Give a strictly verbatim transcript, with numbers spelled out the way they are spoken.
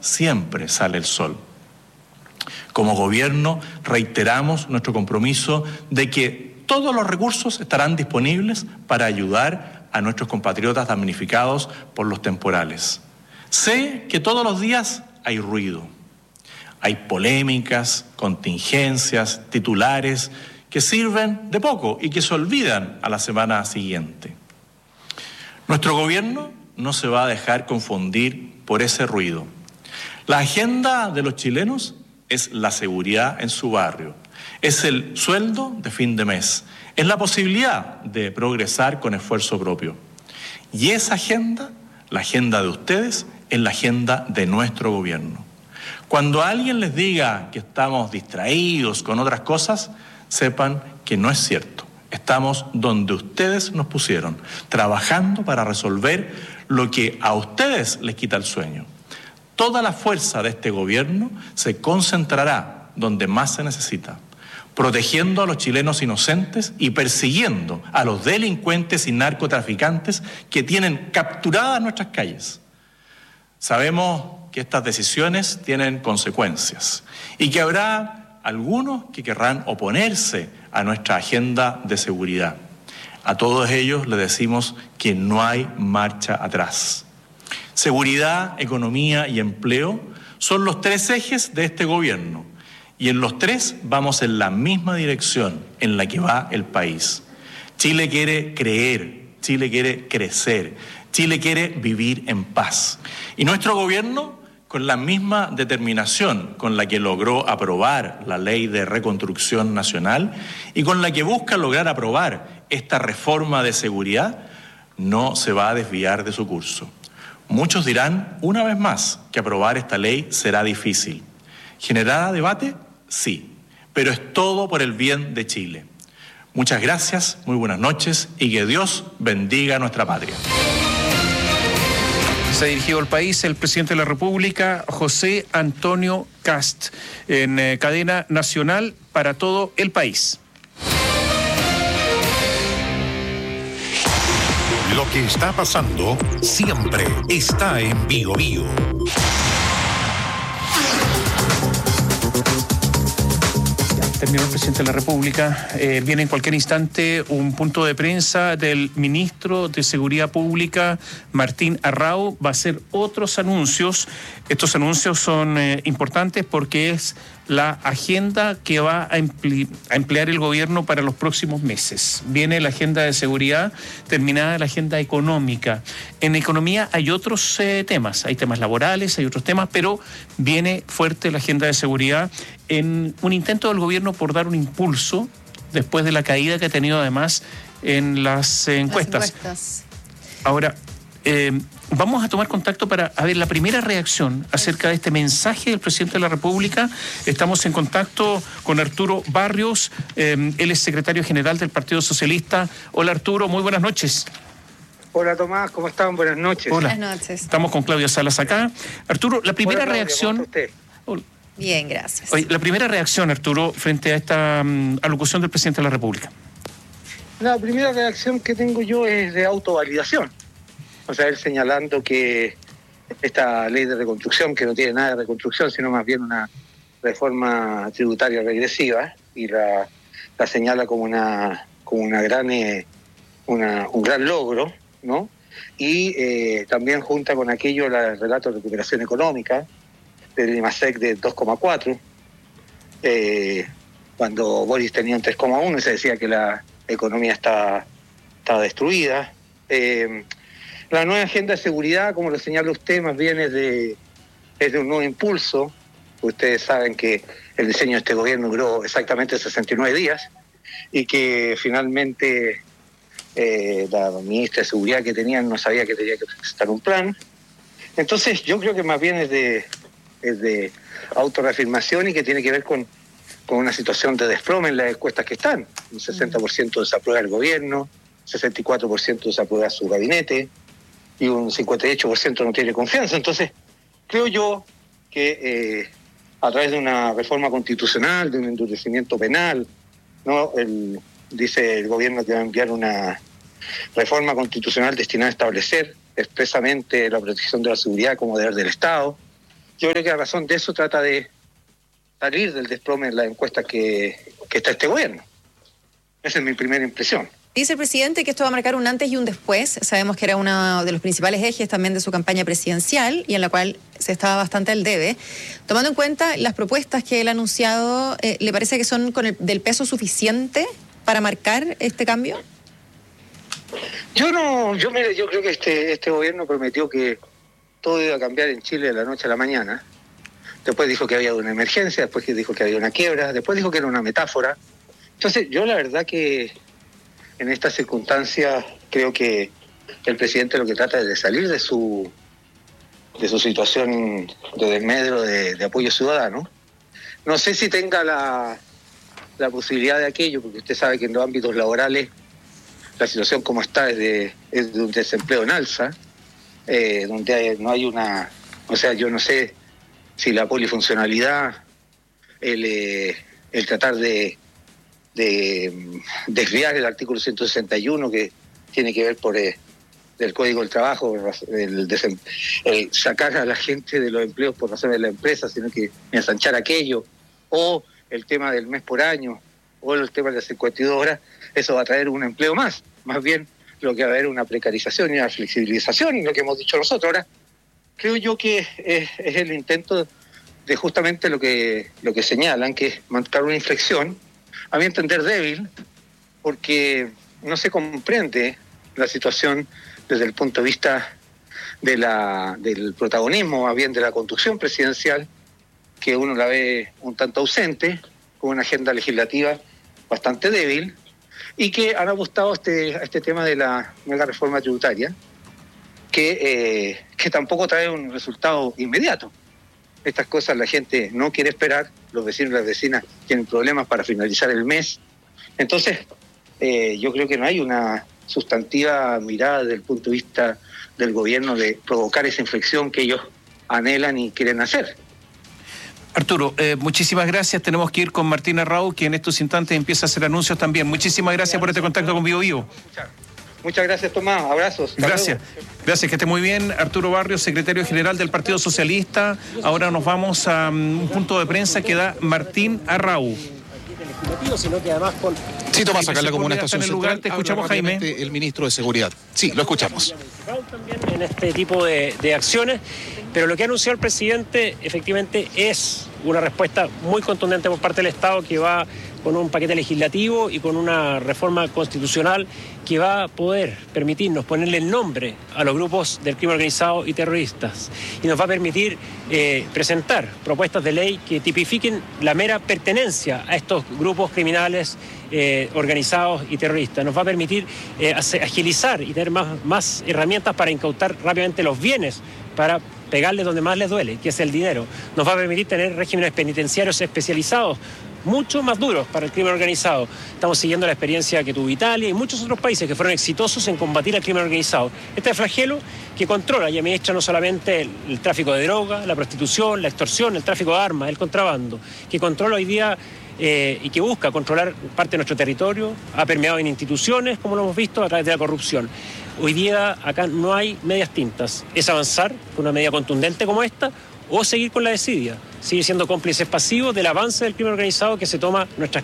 siempre sale el sol. Como gobierno reiteramos nuestro compromiso de que todos los recursos estarán disponibles para ayudar a nuestros compatriotas damnificados por los temporales. Sé que todos los días hay ruido, hay polémicas, contingencias, titulares que sirven de poco y que se olvidan a la semana siguiente. Nuestro gobierno no se va a dejar confundir por ese ruido. La agenda de los chilenos es la seguridad en su barrio, es el sueldo de fin de mes, es la posibilidad de progresar con esfuerzo propio. Y esa agenda, la agenda de ustedes, es la agenda de nuestro gobierno. Cuando alguien les diga que estamos distraídos con otras cosas, sepan que no es cierto. Estamos donde ustedes nos pusieron, trabajando para resolver lo que a ustedes les quita el sueño. Toda la fuerza de este gobierno se concentrará donde más se necesita, protegiendo a los chilenos inocentes y persiguiendo a los delincuentes y narcotraficantes que tienen capturadas nuestras calles. Sabemos que estas decisiones tienen consecuencias y que habrá algunos que querrán oponerse a nuestra agenda de seguridad. A todos ellos les decimos que no hay marcha atrás. Seguridad, economía y empleo son los tres ejes de este gobierno y en los tres vamos en la misma dirección en la que va el país. Chile quiere creer, Chile quiere crecer, Chile quiere vivir en paz. Y nuestro gobierno, con la misma determinación con la que logró aprobar la Ley de Reconstrucción Nacional y con la que busca lograr aprobar esta reforma de seguridad, no se va a desviar de su curso. Muchos dirán, una vez más, que aprobar esta ley será difícil. ¿Generará debate? Sí, pero es todo por el bien de Chile. Muchas gracias, muy buenas noches y que Dios bendiga a nuestra patria. Se ha dirigido al país el presidente de la República, José Antonio Kast, en eh, cadena nacional para todo el país. Lo que está pasando siempre está en Bío Bío. Terminó el presidente de la República. Eh, viene en cualquier instante un punto de prensa del ministro de Seguridad Pública, Martín Arrau. Va a hacer otros anuncios. Estos anuncios son eh, importantes porque es la agenda que va a, emple- a emplear el gobierno para los próximos meses. Viene la agenda de seguridad, terminada la agenda económica. En economía hay otros eh, temas, hay temas laborales, hay otros temas, pero viene fuerte la agenda de seguridad en un intento del gobierno por dar un impulso después de la caída que ha tenido además en las eh, encuestas. Las encuestas. Ahora, eh, vamos a tomar contacto para a ver la primera reacción acerca de este mensaje del presidente de la República. Estamos en contacto con Arturo Barrios, eh, él es secretario general del Partido Socialista. Hola Arturo, muy buenas noches. Hola Tomás, ¿cómo están? Buenas noches. Hola. Buenas noches. Estamos con Claudia Salas acá. Arturo, la primera Hola, Claudia, reacción... ¿cómo está usted? Hola. Bien, gracias. Oye, la primera reacción, Arturo, frente a esta um, alocución del presidente de la República. La primera reacción que tengo yo es de autovalidación. O sea, él señalando que esta ley de reconstrucción, que no tiene nada de reconstrucción, sino más bien una reforma tributaria regresiva, y la, la señala como una como una gran eh, una, un gran logro, ¿no? Y eh, también junta con aquello la, el relato de recuperación económica del IMASEC de dos coma cuatro, eh, cuando Boris tenía un tres coma uno y se decía que la economía está, está destruida. Eh, la nueva agenda de seguridad, como lo señala usted, más bien es de, es de un nuevo impulso. Ustedes saben que el diseño de este gobierno duró exactamente sesenta y nueve días y que finalmente eh, la ministra de Seguridad que tenían no sabía que tenía que presentar un plan. Entonces yo creo que más bien es de es de autorreafirmación y que tiene que ver con, con una situación de desplome en las encuestas que están. Un sesenta por ciento desaprueba el gobierno, sesenta y cuatro por ciento desaprueba su gabinete y un cincuenta y ocho por ciento no tiene confianza. Entonces, creo yo que eh, a través de una reforma constitucional, de un endurecimiento penal, ¿no? El, dice el gobierno que va a enviar una reforma constitucional destinada a establecer expresamente la protección de la seguridad como deber del Estado. yo creo que a razón de eso trata de salir del desplome en la encuesta que, que está este gobierno. Esa es mi primera impresión. Dice el presidente que esto va a marcar un antes y un después. Sabemos que era uno de los principales ejes también de su campaña presidencial y en la cual se estaba bastante al debe. Tomando en cuenta las propuestas que él ha anunciado, eh, ¿le parece que son con el, del peso suficiente para marcar este cambio? Yo no, yo mire, yo creo que este, este gobierno prometió que todo iba a cambiar en Chile de la noche a la mañana. Después dijo que había una emergencia, después dijo que había una quiebra, después dijo que era una metáfora. Entonces, yo la verdad que en estas circunstancias creo que el presidente lo que trata es de salir de su de su situación de desmedro de, de apoyo ciudadano. No sé si tenga la, la posibilidad de aquello, porque usted sabe que en los ámbitos laborales la situación como está es de, es de un desempleo en alza, eh, donde hay, no hay una... O sea, yo no sé si la polifuncionalidad, el, eh, el tratar de de desviar el artículo ciento sesenta y uno que tiene que ver por eh, el Código del Trabajo, el, desem, el sacar a la gente de los empleos por razones de la empresa, sino que ensanchar aquello, o el tema del mes por año, o el tema de las cincuenta y dos horas, eso va a traer un empleo más. Más bien lo que va a haber una precarización y una flexibilización, y lo que hemos dicho nosotros. Ahora, creo yo que es, es el intento de justamente lo que, lo que señalan, que es marcar una inflexión, a mi entender débil, porque no se comprende la situación desde el punto de vista de la, del protagonismo, más bien de la conducción presidencial, que uno la ve un tanto ausente, con una agenda legislativa bastante débil, y que han apostado a este, a este tema de la mega reforma tributaria, que, eh, que tampoco trae un resultado inmediato. Estas cosas la gente no quiere esperar, los vecinos y las vecinas tienen problemas para finalizar el mes. Entonces, eh, yo creo que no hay una sustantiva mirada desde el punto de vista del gobierno de provocar esa inflexión que ellos anhelan y quieren hacer. Arturo, eh, muchísimas gracias. Tenemos que ir con Martín Arrau, que en estos instantes empieza a hacer anuncios también. Muchísimas gracias por este contacto con Vivo Vivo. Muchas gracias, Tomás. Abrazos. Gracias. Gracias, que esté muy bien. Arturo Barrios, secretario general del Partido Socialista. Ahora nos vamos a um, un punto de prensa que da Martín Arrau. Sino que además con... Sí, Tomás, acá en la Comuna Estación en el Central. lugar, te escuchamos, Jaime. El ministro de Seguridad. Sí, lo escuchamos. También en este tipo de, de acciones, pero lo que ha anunciado el presidente efectivamente es una respuesta muy contundente por parte del Estado, que va con un paquete legislativo y con una reforma constitucional que va a poder permitirnos ponerle el nombre a los grupos del crimen organizado y terroristas, y nos va a permitir eh, presentar propuestas de ley que tipifiquen la mera pertenencia a estos grupos criminales eh, organizados y terroristas. Nos va a permitir eh, agilizar y tener más, más herramientas para incautar rápidamente los bienes, para pegarle donde más les duele, que es el dinero. Nos va a permitir tener regímenes penitenciarios especializados mucho más duros para el crimen organizado. Estamos siguiendo la experiencia que tuvo Italia y muchos otros países que fueron exitosos en combatir al crimen organizado. Este flagelo que controla y administra no solamente el, el tráfico de droga, la prostitución, la extorsión, el tráfico de armas, el contrabando, que controla hoy día eh, y que busca controlar parte de nuestro territorio, ha permeado en instituciones, como lo hemos visto, a través de la corrupción. Hoy día acá no hay medias tintas. Es avanzar con una medida contundente como esta, o seguir con la desidia, seguir siendo cómplices pasivos del avance del crimen organizado que se toma nuestras